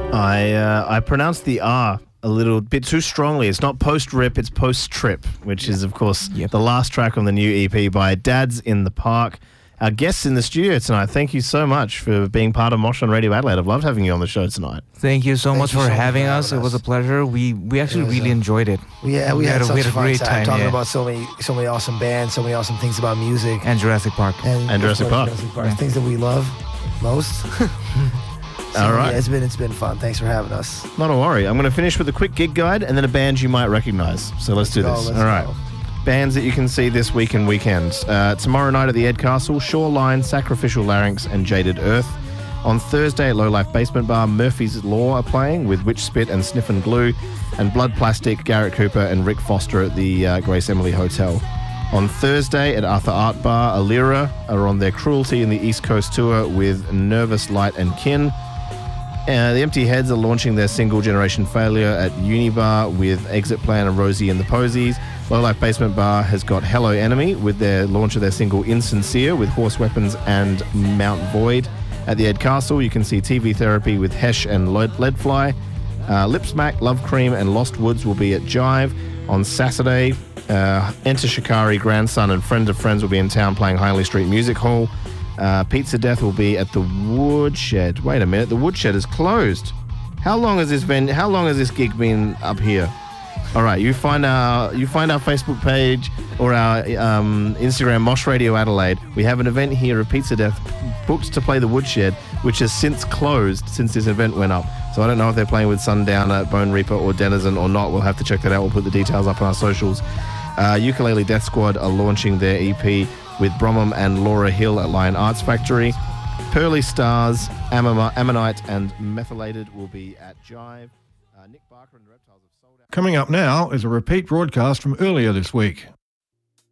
I pronounced the R a little bit too strongly. It's not post-rip, it's post-trip, which is, of course, the last track on the new EP by Dads in the Park. Our guests in the studio tonight, thank you so much for being part of Mosh on Radio Adelaide. I've loved having you on the show tonight. Thank you so much for having us. It was a pleasure. We actually really enjoyed it. Yeah, we had such a great time talking about so many awesome bands, so many awesome things about music. And Jurassic Park. And Jurassic Park. Yeah. Things that we love most. All right. Yeah, it's been fun. Thanks for having us. Not a worry. I'm going to finish with a quick gig guide and then a band you might recognise. So let's do this. All right. Bands that you can see this week and weekend. Tomorrow night at the Ed Castle, Shoreline, Sacrificial Larynx and Jaded Earth. On Thursday at Low Life Basement Bar, Murphy's Law are playing with Witch Spit and Sniff and Glue, and Blood Plastic, Garrett Cooper and Rick Foster at the Grace Emily Hotel. On Thursday at Arthur Art Bar, Alira are on their Cruelty in the East Coast tour with Nervous Light and Kin. The Empty Heads are launching their single Generation Failure at Unibar with Exit Plan and Rosie and the Posies. Low Life Basement Bar has got Hello Enemy with their launch of their single Insincere with Horse Weapons and Mount Void. At the Ed Castle, you can see TV Therapy with Hesh and Leadfly. Lipsmack, Love Cream and Lost Woods will be at Jive. On Saturday, Enter Shikari, Grandson and Friend of Friends will be in town playing Hindley Street Music Hall. Pizza Death will be at the Woodshed. Wait a minute, the Woodshed is closed. How long has this gig been up here? All right, you find our Facebook page or our Instagram, Mosh Radio Adelaide. We have an event here of Pizza Death booked to play the Woodshed, which has since closed since this event went up. So I don't know if they're playing with Sundowner, Bone Reaper or Denizen or not. We'll have to check that out. We'll put the details up on our socials. Ukulele Death Squad are launching their EP with Bromham and Laura Hill at Lion Arts Factory. Pearly Stars, Ammonite and Methylated will be at Jive. Nick Barker and the Reptiles have sold out. Coming up now is a repeat broadcast from earlier this week.